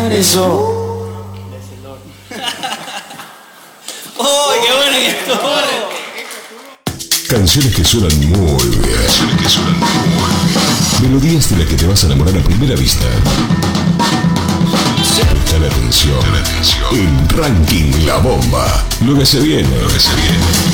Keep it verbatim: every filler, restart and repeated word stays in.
Eso. ¡Oh, qué bueno que estuvo! Canciones que suenan muy bien. Canciones que suenan muy bien. Melodías de las que te vas a enamorar a primera vista. Presta atención. En Ranking La Bomba. Lo que se viene. Lo que se viene.